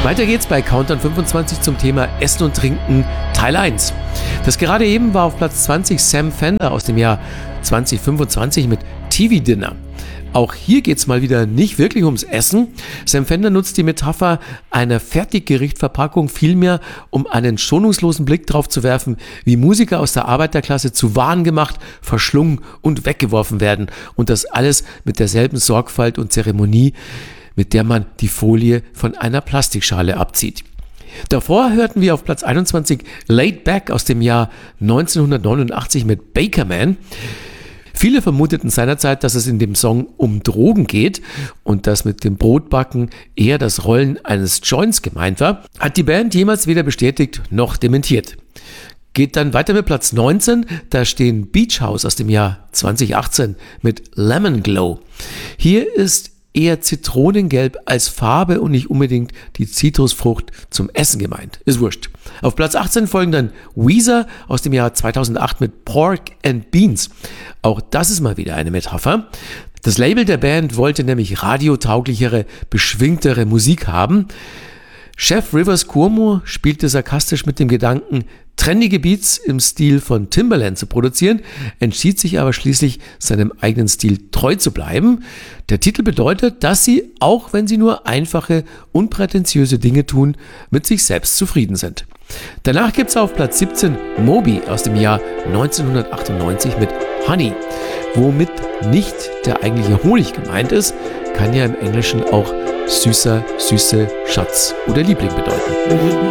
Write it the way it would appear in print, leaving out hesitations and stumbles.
Weiter geht's bei Countdown 25 zum Thema Essen und Trinken Teil 1. Das gerade eben war auf Platz 20 Sam Fender aus dem Jahr 2025 mit TV Dinner. Auch hier geht's mal wieder nicht wirklich ums Essen. Sam Fender nutzt die Metapher einer Fertiggerichtverpackung vielmehr, um einen schonungslosen Blick darauf zu werfen, wie Musiker aus der Arbeiterklasse zu Waren gemacht, verschlungen und weggeworfen werden. Und das alles mit derselben Sorgfalt und Zeremonie, mit der man die Folie von einer Plastikschale abzieht. Davor hörten wir auf Platz 21 Laid Back aus dem Jahr 1989 mit Bakerman. Viele vermuteten seinerzeit, dass es in dem Song um Drogen geht und dass mit dem Brotbacken eher das Rollen eines Joints gemeint war, hat die Band jemals weder bestätigt noch dementiert. Geht dann weiter mit Platz 19, da stehen Beach House aus dem Jahr 2018 mit Lemon Glow. Hier ist eher Zitronengelb als Farbe und nicht unbedingt die Zitrusfrucht zum Essen gemeint. Ist wurscht. Auf Platz 18 folgen dann Weezer aus dem Jahr 2008 mit Pork and Beans. Auch das ist mal wieder eine Metapher. Das Label der Band wollte nämlich radiotauglichere, beschwingtere Musik haben. Chef Rivers Cuomo spielte sarkastisch mit dem Gedanken, trendige Beats im Stil von Timbaland zu produzieren, entschied sich aber schließlich, seinem eigenen Stil treu zu bleiben. Der Titel bedeutet, dass sie, auch wenn sie nur einfache, unprätentiöse Dinge tun, mit sich selbst zufrieden sind. Danach gibt's auf Platz 17 Moby aus dem Jahr 1998 mit Honey. Womit nicht der eigentliche Honig gemeint ist, kann ja im Englischen auch süßer, süße, Schatz oder Liebling bedeuten.